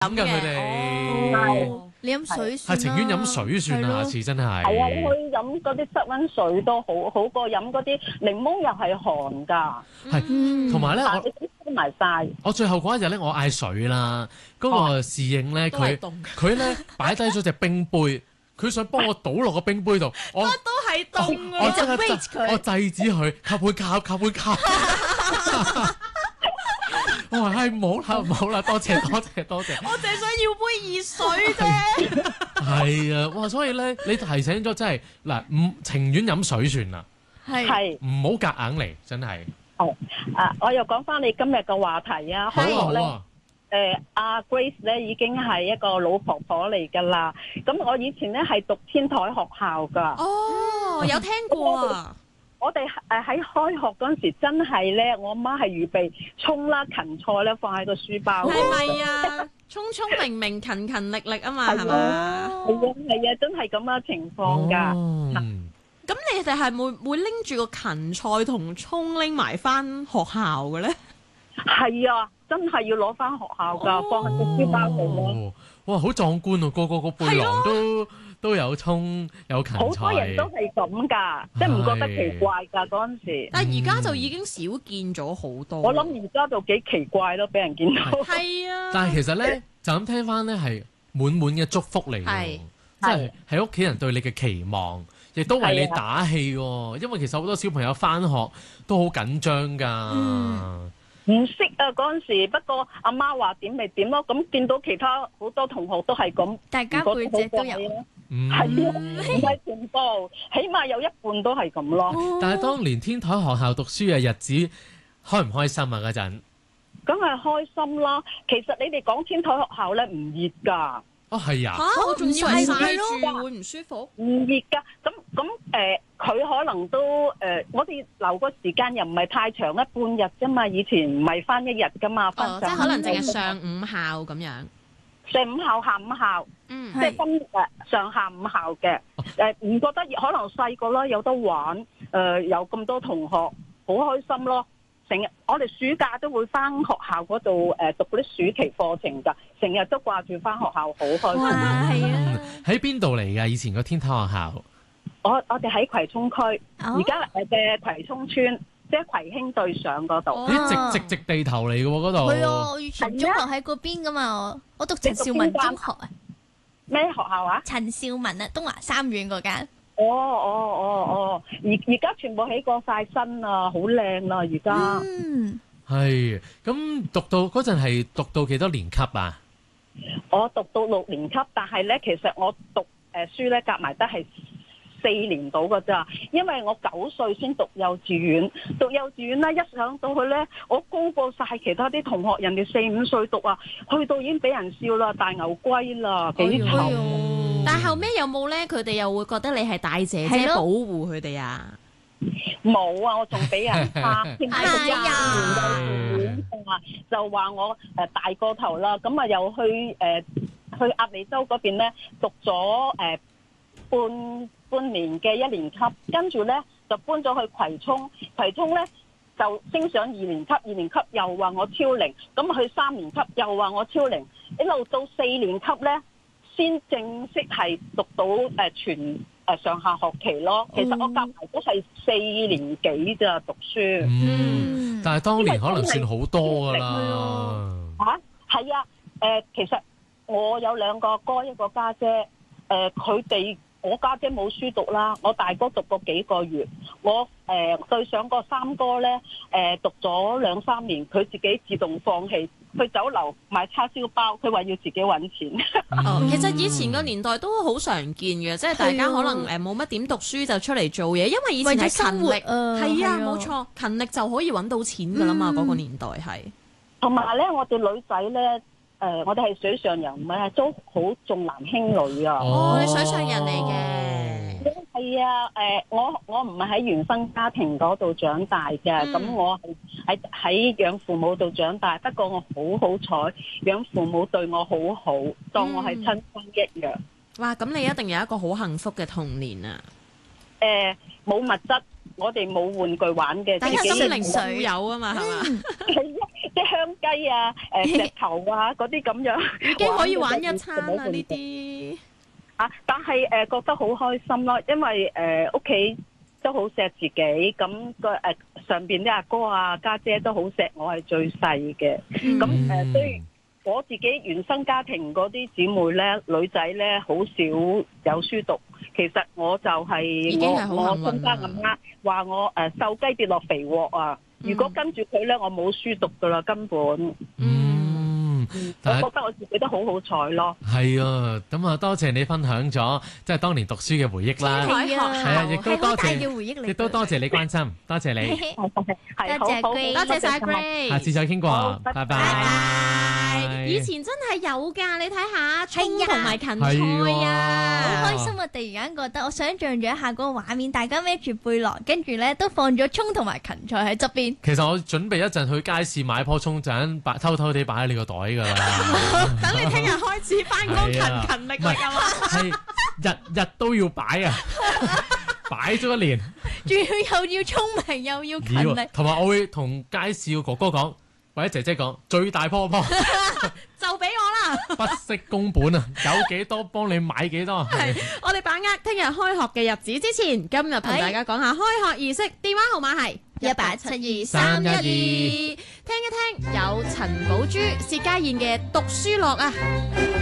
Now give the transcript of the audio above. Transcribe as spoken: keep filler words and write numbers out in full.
飲㗎佢哋。 你飲水算啦， 係情願飲水算啦，下次真係。 係啊，你可以飲嗰啲室溫水都好，好過飲嗰啲檸檬又係寒㗎。 係，同埋咧，我收埋晒。 我最後嗰一日咧，我嗌水啦，嗰個侍應咧，佢佢咧擺低咗隻冰杯，佢想幫我倒落個冰杯度，我都係凍嘅， 我即刻我制止佢，吸杯吸吸杯吸。我話係冇啦冇啦，多謝多謝多謝。 我淨係想要杯熱水啫。 係啊，哇！所以咧，你提醒咗真係嗱，唔情願飲水算啦， 係唔好夾硬嚟，真係。 哦，啊，我又講翻你今日嘅話題啊，開學咧，誒阿 Grace 咧已經係一個老婆婆嚟㗎啦。咁我以前咧係讀天台學校㗎。 哦，有聽過啊。 我哋誒喺開學嗰陣時，真係咧，我媽係預備葱啦、芹菜咧放喺個書包度。 係咪啊？聰聰明明、勤勤力力啊嘛，係嘛？ 係啊，係啊，真係咁嘅情況㗎。 咁你哋係會會拎住個芹菜同葱拎埋翻學校嘅咧？ 係啊，真係要攞翻學校㗎，放喺個書包度咯。 哇，好壯觀啊！個個個背囊都都有葱有芹菜， 好多人都係咁㗎，即係唔覺得奇怪㗎嗰陣時。 但係而家就已經少見咗好多。 我諗而家就幾奇怪咯，俾人見到。 係啊。 但係其實咧，就咁聽翻咧，係滿滿嘅祝福嚟嘅，即係喺屋企人對你嘅期望，亦都為你打氣喎。因為其實好多小朋友翻學都好緊張㗎。 唔識啊嗰陣時，不過阿媽話點咪點咯。咁見到其他好多同學都係咁， 大家背脊都有。 係啊，唔係全部，起碼有一半都係咁咯。 但係當年天台學校讀書嘅日子，開唔開心啊？嗰陣梗係開心啦。其實你哋講天台學校咧唔熱㗎。 哦，係啊。 嚇！我仲以為曬住會唔舒服。 唔熱㗎。咁咁誒，佢可能都誒，我哋留個時間又唔係太長，一半日啫嘛。以前唔係翻一日㗎嘛，翻上。 即係可能淨係上午校咁樣。 上午校、下午校，嗯，即係分誒上下午校嘅。誒唔覺得可能細個啦，有得玩，誒有咁多同學，好開心咯。成日我哋暑假都會翻學校嗰度誒讀嗰啲暑期課程㗎，成日都掛住翻學校，好開心。 係啊！ 喺邊度嚟㗎？以前個天台學校？ 我我哋喺葵涌區，而家誒嘅葵涌村。即係葵興對上嗰度， 啲直直直地頭嚟嘅喎嗰度。 係啊，我以前中學喺嗰邊噶嘛，我讀陳少文中學啊。 咩學校啊？ 陳少文啊，東華三院嗰間。 哦哦哦哦，而而家全部起過晒身啦，好靚啦而家。 嗯。 係，咁讀到嗰陣係讀到幾多年級啊？ 我讀到六年級，但係咧，其實我讀誒書咧，夾埋得係四年到㗎咋，因為我九歲先讀幼稚園，讀幼稚園咧一上到去咧，我高過晒其他啲同學，人哋四五歲讀啊，去到已經俾人笑啦，大牛龜啦，幾醜。哎哎、但係後尾有冇咧？佢哋又會覺得你係大姐姐保護佢哋啊？ 冇啊，我仲俾人蝦，添喺個幼稚園啊，就話我誒大個頭啦，咁啊又去誒、呃、去鴨脷洲嗰邊咧讀咗誒、呃、半。半年嘅一年級，跟住咧就搬咗去葵涌，葵涌咧就升上二年級，二年級又話我超齡，咁去三年級又話我超齡，一路到四年級咧先正式係讀到誒、呃、全誒、呃、上下學期咯。其實我夾埋都係四年幾咋讀書。 嗯，但係當年可能算好多㗎啦。 嚇，係啊，誒、呃、其實我有兩個哥一個家姐，誒佢哋。我家姐冇書讀啦，我大哥讀過幾個月，我誒、呃、對上個三哥咧誒、呃、讀咗兩三年，佢自己自動放棄，去酒樓買叉燒包，佢話要自己揾錢。 哦，其實以前個年代都好常見嘅，即係大家可能誒冇乜點讀書就出嚟做嘢，因為以前係勤力，係啊冇錯，勤力就可以揾到錢㗎啦嘛，嗰、嗯、個年代係。同埋咧，我哋女仔咧。誒、呃，我哋係水上人，唔係都好重男輕女啊！ 哦，你水上人嚟嘅。 係啊，誒、呃，我我唔係喺原生家庭嗰度長大嘅，咁、嗯、我係喺喺養父母度長大。不過我好好彩，養父母對我好好，當我係親生一樣。 哇！咁你一定有一個好幸福嘅童年啊！ 誒、呃，冇物質，我哋冇玩具玩嘅， 但係心靈富有啊嘛，係嘛？ 係啊，即啲香雞啊、誒石頭啊嗰啲咁樣， 已經可以玩一餐啦呢啲。 啊！但係誒、呃、覺得好開心咯，因為誒屋企都好錫自己，咁個誒上邊啲阿哥啊、家姐都好錫我係最細嘅，咁誒所以我自己原生家庭嗰啲姊妹咧，女仔咧好少有書讀。其實我就係、是、我我親家阿媽話我誒、呃、瘦雞跌落肥鑊啊！如果跟住佢咧，我冇書讀噶啦，根本。嗯，我覺得我自己都好好彩咯。 係啊，咁啊，多謝你分享咗即係當年讀書嘅回憶啦。 係啊， 係啊，亦都多謝，亦都多謝你關心，多謝你。 係好好， 多謝晒 Grace， 下次再傾過，拜拜。 以前真係有㗎，你睇下葱同埋芹菜啊， 好開心啊！突然間覺得，我想像咗一下嗰個畫面，大家孭住背囊，跟住咧都放咗葱同埋芹菜喺側邊。 其實我準備一陣去街市買棵葱，就咁擺偷偷地擺喺你個袋㗎啦。 等你聽日開始翻工勤勤力力啊嘛， 係日日都要擺啊，擺咗一年， 仲要又要聰明又要勤力， 同埋我會同街市個哥哥講。或者姐姐講最大棵棵就俾我啦， 不惜工本啊，有幾多幫你買幾多。 係，我哋把握聽日開學嘅日子之前，今日同大家講下開學儀式，電話號碼係一八七二三一二，聽一聽有陳寶珠、薛家燕嘅讀書樂啊。